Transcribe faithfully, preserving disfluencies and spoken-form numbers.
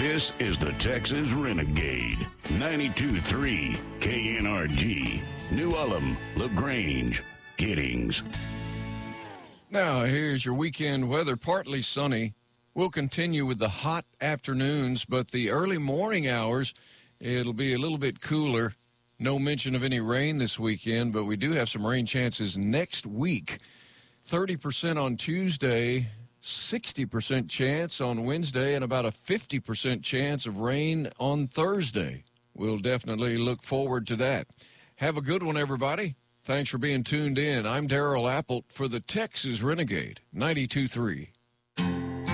This is the Texas Renegade. ninety-two point three K N R G. New Ulm, LaGrange, Giddings. Now, here's your weekend weather. Partly sunny. We'll continue with the hot afternoons, but the early morning hours, it'll be a little bit cooler. No mention of any rain this weekend, but we do have some rain chances next week. thirty percent on Tuesday, sixty percent chance on Wednesday, and about a fifty percent chance of rain on Thursday. We'll definitely look forward to that. Have a good one, everybody. Thanks for being tuned in. I'm Darrell Appelt for the Texas Renegade, ninety-two point three.